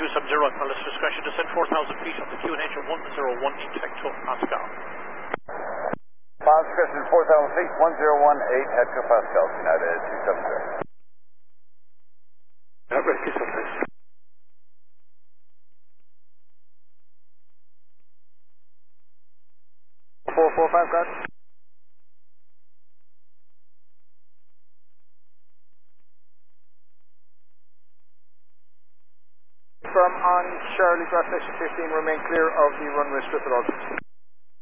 at pilot's discretion, descend 4,000 feet up to QNH at 101 hecto Pascal. Pilot's discretion 4,000 feet, 1018 hectopascal, United 270. Rescue surface. 445, guys. From on Charlie, Draft Station 15, remain clear of the runway strip at all.